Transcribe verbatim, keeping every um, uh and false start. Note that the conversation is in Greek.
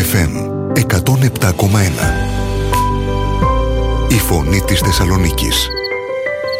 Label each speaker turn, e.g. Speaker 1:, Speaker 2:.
Speaker 1: εφ εμ εκατόν επτά κόμμα ένα. Η φωνή της Θεσσαλονίκης.